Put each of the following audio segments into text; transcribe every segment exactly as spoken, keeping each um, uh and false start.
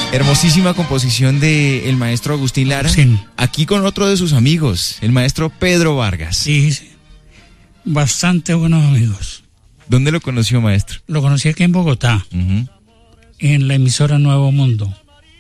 Hermosísima composición de el maestro Agustín Lara. Sí. Aquí con otro de sus amigos, el maestro Pedro Vargas. Sí, sí. Bastante buenos amigos. ¿Dónde lo conoció, maestro? Lo conocí aquí en Bogotá, Uh-huh. en la emisora Nuevo Mundo.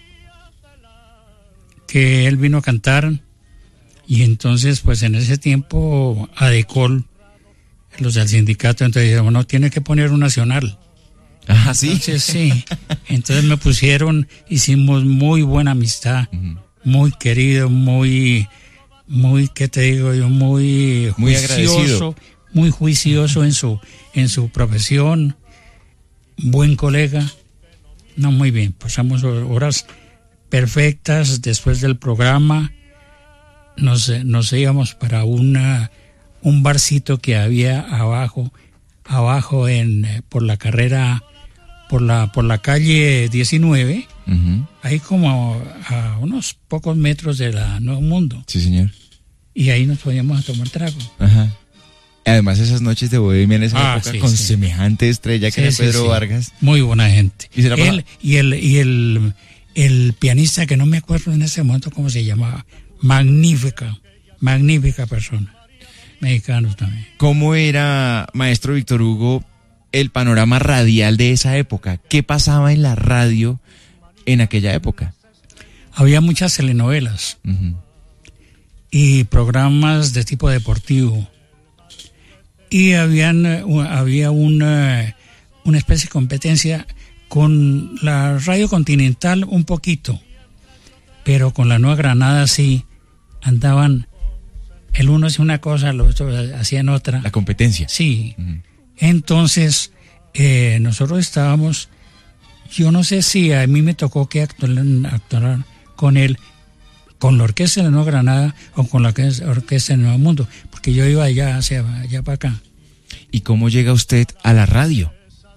Que él vino a cantar y entonces, pues en ese tiempo, Adecol, los del sindicato, entonces dijeron, bueno, tiene que poner un nacional. Ah, sí. Entonces, sí. Entonces me pusieron, hicimos muy buena amistad, Uh-huh. muy querido, muy, muy, ¿qué te digo yo? Muy Muy juicioso, agradecido. muy juicioso en su, en su profesión, buen colega. No, muy bien, pasamos horas perfectas. Después del programa nos, nos íbamos para una, un barcito que había abajo, abajo en, por la carrera, por la, por la calle diecinueve, Uh-huh. ahí como a unos pocos metros de la Nuevo Mundo, Sí, señor. y ahí nos podíamos tomar trago. Ajá. Además, esas noches de bohemia en esa Ah, época sí, con sí. semejante estrella que Sí, era sí, Pedro sí. Vargas. Muy buena gente. ¿Y se la Él y el, y el, el pianista, que no me acuerdo en ese momento cómo se llamaba, magnífica, magnífica persona, mexicano también. ¿Cómo era, maestro Víctor Hugo, el panorama radial de esa época? ¿Qué pasaba en la radio en aquella época? Había muchas telenovelas Uh-huh. y programas de tipo deportivo. Y habían, eh, había una, una especie de competencia con la Radio Continental un poquito, pero con la Nueva Granada sí andaban, el uno hacía una cosa, los otros hacían otra. La competencia. Sí, Uh-huh. entonces eh, nosotros estábamos, yo no sé si a mí me tocó que actuar, actuar con él, con la Orquesta de la Nueva Granada o con la Orquesta del Nuevo Mundo, porque yo iba allá, hacia allá para acá. ¿Y cómo llega usted a la radio?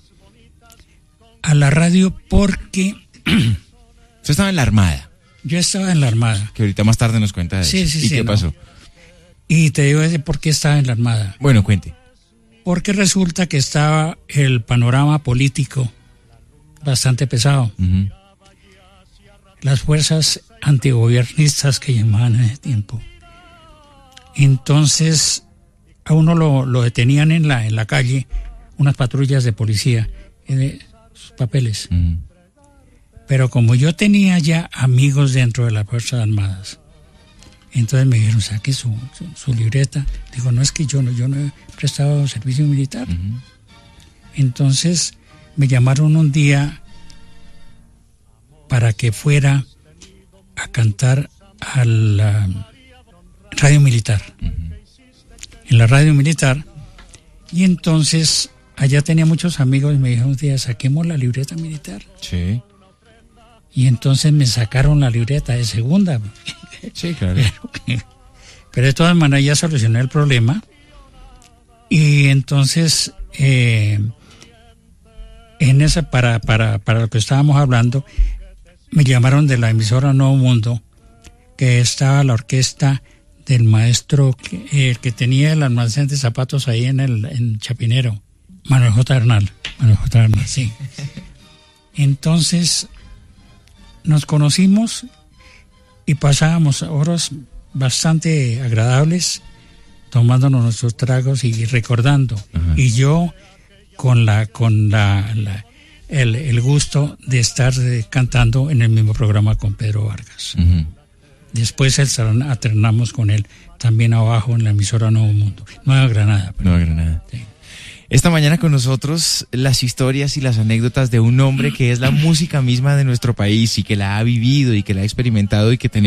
A la radio porque Usted estaba en la Armada, yo estaba en la Armada. que ahorita más tarde nos cuenta de Sí, eso. sí, ¿Y sí, qué no. pasó? Y te digo por qué estaba en la Armada. Bueno, cuente. Porque resulta que estaba el panorama político bastante pesado. Uh-huh. Las fuerzas antigobiernistas que llamaban en ese tiempo. Entonces a uno lo, lo detenían en la, en la calle, unas patrullas de policía, eh, sus papeles. Uh-huh. Pero como yo tenía ya amigos dentro de las Fuerzas Armadas, entonces me dijeron, saque su, su, su libreta. Digo, no, es que yo no, yo no he prestado servicio militar. Uh-huh. Entonces me llamaron un día para que fuera a cantar a la radio militar. Uh-huh. En la radio militar. Y entonces allá tenía muchos amigos y me dijeron un día, saquemos la libreta militar. Sí. Y entonces me sacaron la libreta de segunda. Sí, claro. Pero, pero de todas maneras ya solucioné el problema. Y entonces, eh, en esa, para, para, para lo que estábamos hablando, me llamaron de la emisora Nuevo Mundo, que estaba la orquesta del maestro que, eh, que tenía el almacén de zapatos ahí en el en Chapinero, Manuel J. Bernal. Manuel J. Bernal, sí. Entonces nos conocimos y pasábamos horas bastante agradables tomándonos nuestros tragos y recordando. Ajá. Y yo con la con la, la el, el gusto de estar eh, cantando en el mismo programa con Pedro Vargas. Uh-huh. Después el, alternamos con él también abajo en la emisora Nuevo Mundo, Nueva Granada. Nueva Granada. Sí. Esta mañana con nosotros las historias y las anécdotas de un hombre que es la música misma de nuestro país y que la ha vivido y que la ha experimentado y que tenemos